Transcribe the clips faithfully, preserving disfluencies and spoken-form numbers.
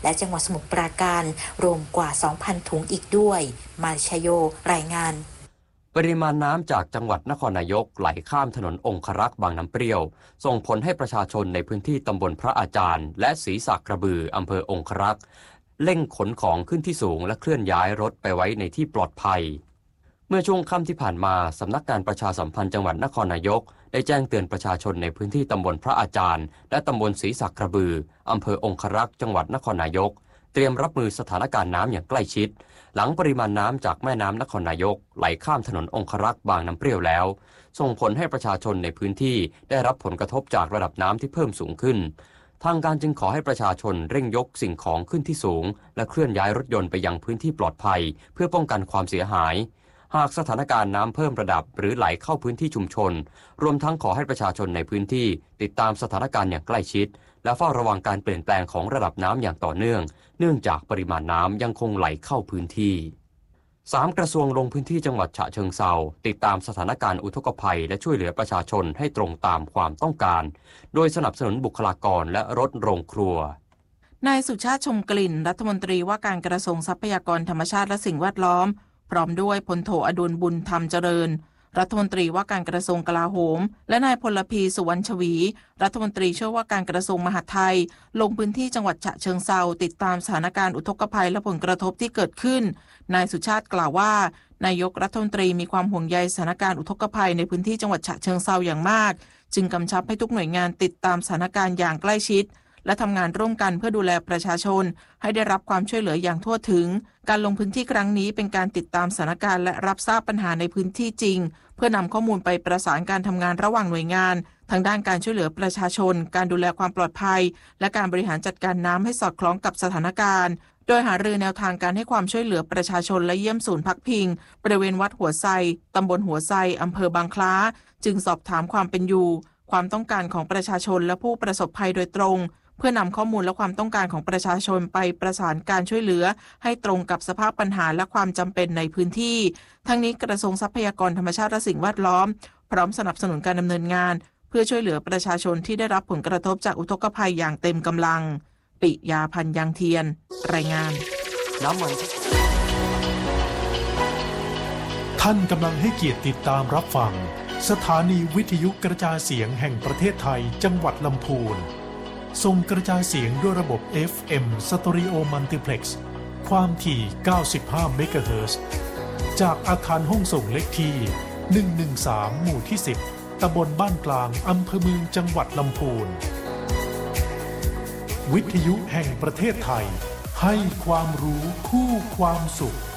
และจังหวัดสมุทรปราการรวมกว่า สองพัน ถุงอีกด้วยมาชโยรายงานปริมาณน้ำจากจังหวัดนครนายกไหลข้ามถนนองครักษ์บางน้ำเปรี้ยวส่งผลให้ประชาชนในพื้นที่ตำบลพระอาจารย์และศรีสักกระบืออำเภอองครักษ์เร่งขนของขึ้นที่สูงและเคลื่อนย้ายรถไปไว้ในที่ปลอดภัยเมื่อช่วงค่ำที่ผ่านมาสำนักงานประชาสัมพันธ์จังหวัดนครนายกได้แจ้งเตือนประชาชนในพื้นที่ตำบลพระอาจารย์และตำบลศรีสักกระบืออำเภอองครักษ์จังหวัดนครนายกเตรียมรับมือสถานการณ์น้ำอย่างใกล้ชิดหลังปริมาณน้ำจากแม่น้ำนครนายกไหลข้ามถนนองครักษ์บางน้ำเปรี้ยวแล้วส่งผลให้ประชาชนในพื้นที่ได้รับผลกระทบจากระดับน้ำที่เพิ่มสูงขึ้นทางการจึงขอให้ประชาชนเร่งยกสิ่งของขึ้นที่สูงและเคลื่อนย้ายรถยนต์ไปยังพื้นที่ปลอดภัยเพื่อป้องกันความเสียหายหากสถานการณ์น้ำเพิ่มระดับหรือไหลเข้าพื้นที่ชุมชนรวมทั้งขอให้ประชาชนในพื้นที่ติดตามสถานการณ์อย่างใกล้ชิดและเฝ้าระวังการเปลี่ยนแปลงของระดับน้ำอย่างต่อเนื่องเนื่องจากปริมาณน้ำยังคงไหลเข้าพื้นที่สามกระทรวงลงพื้นที่จังหวัดฉะเชิงเทราติดตามสถานการณ์อุทกภัยและช่วยเหลือประชาชนให้ตรงตามความต้องการโดยสนับสนุนบุคลากรและรถโรงครัวนายสุชาติชมกลิ่นรัฐมนตรีว่าการกระทรวงทรัพยากรธรรมชาติและสิ่งแวดล้อมพร้อมด้วยพลโทอดุลบุญธรรมเจริญรัฐมนตรีว่าการกระทรวงกลาโหมและนายพลพีสุวรรณชวีรัฐมนตรีช่วยว่าการกระทรวงมหาดไทยลงพื้นที่จังหวัดฉะเชิงเทราติดตามสถานการณ์อุทกภัยและผลกระทบที่เกิดขึ้นนายสุชาติกล่าวว่านายกรัฐมนตรีมีความห่วงใยสถานการณ์อุทกภัยในพื้นที่จังหวัดฉะเชิงเทราอย่างมากจึงกำชับให้ทุกหน่วยงานติดตามสถานการณ์อย่างใกล้ชิดและทำงานร่วมกันเพื่อดูแลประชาชนให้ได้รับความช่วยเหลืออย่างทั่วถึงการลงพื้นที่ครั้งนี้เป็นการติดตามสถานการณ์และรับทราบปัญหาในพื้นที่จริงเพื่อนำข้อมูลไปประสานการทำงานระหว่างหน่วยงานทางด้านการช่วยเหลือประชาชนการดูแลความปลอดภัยและการบริหารจัดการน้ำให้สอดคล้องกับสถานการณ์โดยหารือแนวทางการให้ความช่วยเหลือประชาชนและเยี่ยมศูนย์พักพิงบริเวณวัดหัวไซตำบลหัวไซอำเภอบางคล้าจึงสอบถามความเป็นอยู่ความต้องการของประชาชนและผู้ประสบภัยโดยตรงเพื่อนำข้อมูลและความต้องการของประชาชนไปประสานการช่วยเหลือให้ตรงกับสภาพปัญหาและความจำเป็นในพื้นที่ทั้งนี้กระทรวงทรัพยากรธรรมชาติและสิ่งแวดล้อมพร้อมสนับสนุนการดำเนินงานเพื่อช่วยเหลือประชาชนที่ได้รับผลกระทบจากอุทกภัยอย่างเต็มกำลังปิยาพันธ์ยังเทียนรายงานน้ำมันท่านกำลังให้เกียรติติดตามรับฟังสถานีวิทยุกระจายเสียงแห่งประเทศไทยจังหวัดลำพูนส่งกระจายเสียงด้วยระบบ เอฟ เอ็ม Stereo Multiplex ความถี่เก้าสิบห้าเมกะเฮิรตซ์จากอาคารห้องส่งเลขที่หนึ่งหนึ่งสามหมู่ที่สิบตำบลบ้านกลางอำเภอเมืองจังหวัดลำพูนวิทยุแห่งประเทศไทยให้ความรู้คู่ความสุข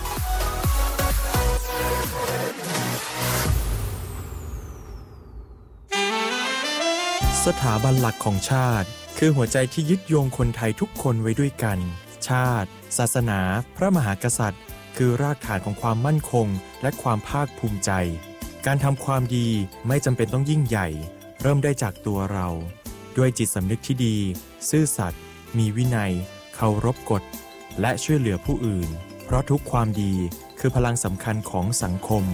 สถาบันหลักของชาติคือหัวใจที่ยึดโยงคนไทยทุกคนไว้ด้วยกันชาติศาสนาพระมหากษัตริย์คือรากฐานของความมั่นคงและความภาคภูมิใจการทำความดีไม่จำเป็นต้องยิ่งใหญ่เริ่มได้จากตัวเราด้วยจิตสำนึกที่ดีซื่อสัตย์มีวินัยเคารพกฎและช่วยเหลือผู้อื่นเพราะทุกความดีคือพลังสำคัญของสังคม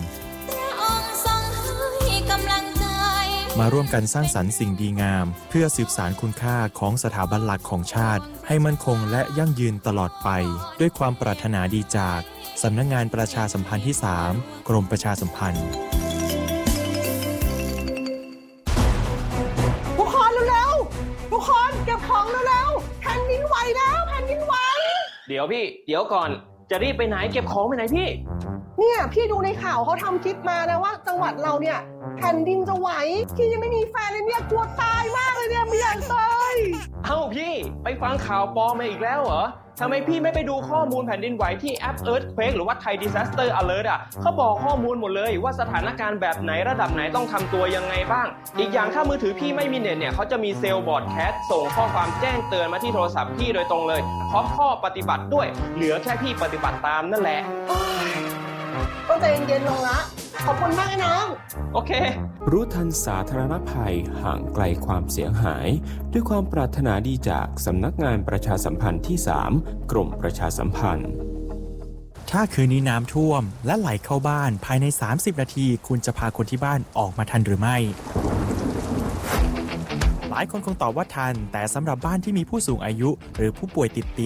มาร่วมกันสร้างสรรค์สิ่งดีงามเพื่อสืบสานคุณค่าของสถาบันหลักของชาติให้มั่นคงและยั่งยืนตลอดไปด้วยความปรารถนาดีจากสำนักงานประชาสัมพันธ์ที่สามกรมประชาสัมพันธ์ทุกคนเร็วๆทุกคนเก็บของเร็วๆแผ่นดินไหวแล้วแผ่นดินไหวเดี๋ยวพี่เดี๋ยวก่อนจะรีบไปไหนเก็บของไปไหนพี่เนี่ยพี่ดูในข่าวเขาทำคลิปมานะว่าจังหวัดเราเนี่ยแผ่นดินจะไหวพี่ยังไม่มีแฟนเลยเนี่ยกลัวตายมากเลยเนี่ยไม่อยากตายเอ้าพี่ไปฟังข่าวปลอมมาอีกแล้วเหรอทำไมพี่ไม่ไปดูข้อมูลแผ่นดินไหวที่แอป Earthquake หรือว่า Thai Disaster Alert อ่ะเขาบอกข้อมูลหมดเลยว่าสถานการณ์แบบไหนระดับไหนต้องทำตัวยังไงบ้างอีกอย่างถ้ามือถือพี่ไม่มีเน็ตเนี่ยเขาจะมีเซลล์บอร์ดแคสต์ส่งข้อความแจ้งเตือนมาที่โทรศัพท์พี่โดยตรงเลยพร้อมข้อปฏิบัติด้วยเหลือแค่พี่ปฏิบัติตามนั่นแหละต้องใจเย็นๆลงละขอบคุณมากนะน้องโอเครู้ทันสาธารณภัยห่างไกลความเสียหายด้วยความปรารถนาดีจากสำนักงานประชาสัมพันธ์ที่สามกรมประชาสัมพันธ์ถ้าคืนนี้น้ำท่วมและไหลเข้าบ้านภายในสามสิบนาทีคุณจะพาคนที่บ้านออกมาทันหรือไม่หลายคนคงตอบว่าทันแต่สำหรับบ้านที่มีผู้สูงอายุหรือผู้ป่วยติดเตียง